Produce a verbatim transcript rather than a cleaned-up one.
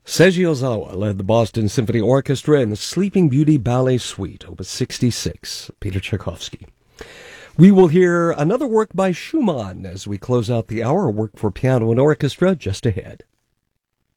Seiji Ozawa led the Boston Symphony Orchestra in the Sleeping Beauty Ballet Suite, Opus sixty-six, Peter Tchaikovsky. We will hear another work by Schumann as we close out the hour, work for piano and orchestra just ahead.